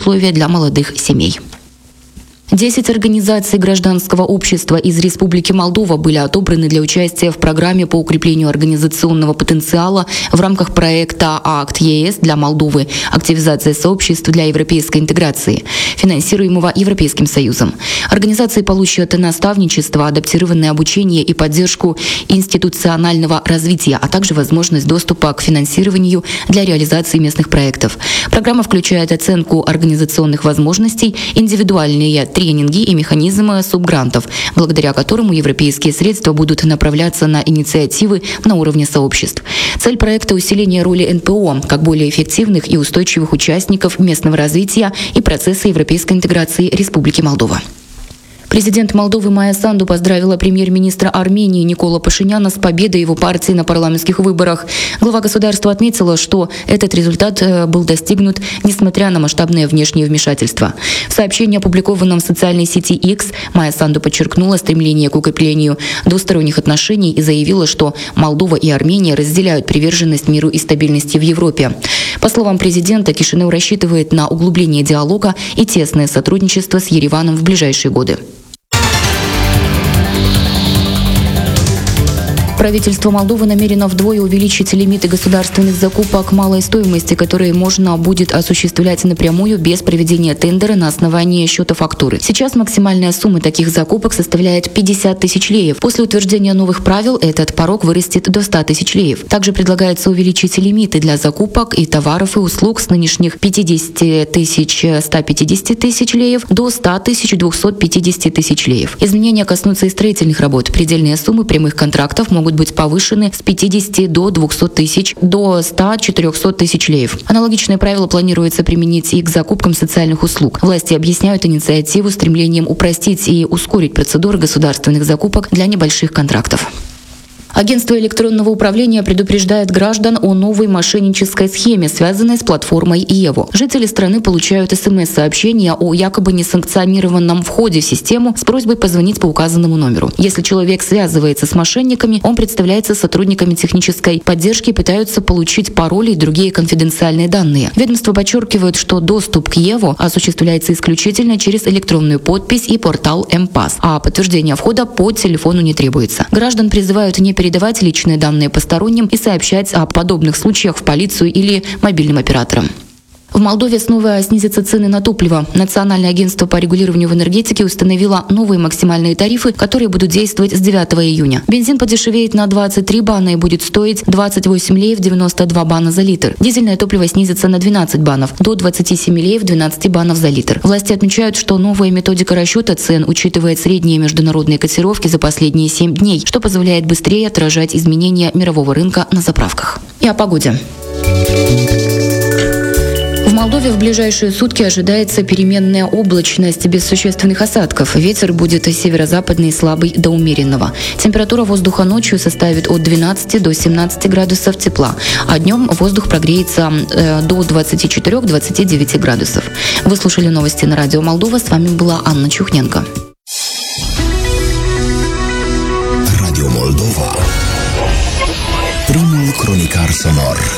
условия для молодых семей. 10 организаций гражданского общества из Республики Молдова были отобраны для участия в программе по укреплению организационного потенциала в рамках проекта «Акт ЕС для Молдовы. Активизация сообществ для европейской интеграции», финансируемого Европейским Союзом. Организации получат наставничество, адаптированное обучение и поддержку институционального развития, а также возможность доступа к финансированию для реализации местных проектов. Программа включает оценку организационных возможностей, индивидуальные тренинги и механизмы субгрантов, благодаря которому европейские средства будут направляться на инициативы на уровне сообществ. Цель проекта – усиление роли НПО как более эффективных и устойчивых участников местного развития и процесса европейской интеграции Республики Молдова. Президент Молдовы Майя Санду поздравила премьер-министра Армении Никола Пашиняна с победой его партии на парламентских выборах. Глава государства отметила, что этот результат был достигнут несмотря на масштабное внешнее вмешательство. В сообщении, опубликованном в социальной сети X, Майя Санду подчеркнула стремление к укреплению двусторонних отношений и заявила, что Молдова и Армения разделяют приверженность миру и стабильности в Европе. По словам президента, Кишинев рассчитывает на углубление диалога и тесное сотрудничество с Ереваном в ближайшие годы. Правительство Молдовы намерено вдвое увеличить лимиты государственных закупок малой стоимости, которые можно будет осуществлять напрямую без проведения тендера на основании счета фактуры. Сейчас максимальная сумма таких закупок составляет 50 тысяч леев. После утверждения новых правил этот порог вырастет до 100 тысяч леев. Также предлагается увеличить лимиты для закупок и товаров и услуг с нынешних 50 тысяч 150 тысяч леев до 100 тысяч 250 тысяч леев. Изменения коснутся и строительных работ. Предельные суммы прямых контрактов могут быть повышены с 50 до 200 тысяч до 100-400 тысяч леев. Аналогичные правила планируется применить и к закупкам социальных услуг. Власти объясняют инициативу стремлением упростить и ускорить процедуры государственных закупок для небольших контрактов. Агентство электронного управления предупреждает граждан о новой мошеннической схеме, связанной с платформой ЕВО. Жители страны получают СМС-сообщения о якобы несанкционированном входе в систему с просьбой позвонить по указанному номеру. Если человек связывается с мошенниками, он представляется сотрудниками технической поддержки и пытаются получить пароли и другие конфиденциальные данные. Ведомство подчеркивает, что доступ к ЕВО осуществляется исключительно через электронную подпись и портал МПАС, а подтверждение входа по телефону не требуется. Граждан призывают не передавать личные данные посторонним и сообщать о подобных случаях в полицию или мобильным операторам. В Молдове снова снизятся цены на топливо. Национальное агентство по регулированию в энергетике установило новые максимальные тарифы, которые будут действовать с 9 июня. Бензин подешевеет на 23 бана и будет стоить 28 леев 92 бана за литр. Дизельное топливо снизится на 12 банов, до 27 леев 12 банов за литр. Власти отмечают, что новая методика расчета цен учитывает средние международные котировки за последние 7 дней, что позволяет быстрее отражать изменения мирового рынка на заправках. И о погоде. В Молдове в ближайшие сутки ожидается переменная облачность без существенных осадков. Ветер будет северо-западный, слабый до умеренного. Температура воздуха ночью составит от 12 до 17 градусов тепла, а днем воздух прогреется до 24-29 градусов. Вы слушали новости на радио Молдова. С вами была Анна Чухненко. Radio Moldova. Primul cronicar sonor.